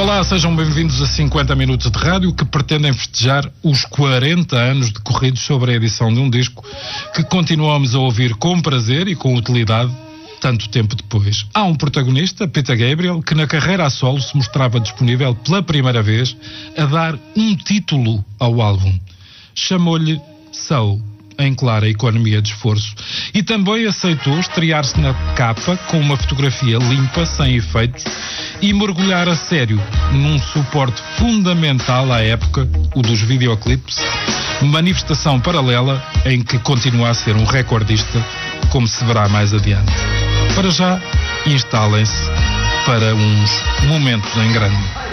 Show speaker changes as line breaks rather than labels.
Olá, sejam bem-vindos a 50 minutos de rádio que pretendem festejar os 40 anos decorridos sobre a edição de um disco que continuamos a ouvir com prazer e com utilidade tanto tempo depois. Há um protagonista, Peter Gabriel, que na carreira a solo se mostrava disponível pela primeira vez a dar um título ao álbum. Chamou-lhe So, em clara economia de esforço, e também aceitou estrear-se na capa com uma fotografia limpa, sem efeitos, e mergulhar a sério num suporte fundamental à época, o dos videoclipes, manifestação paralela em que continua a ser um recordista, como se verá mais adiante. Para já, instalem-se para uns momentos em grande.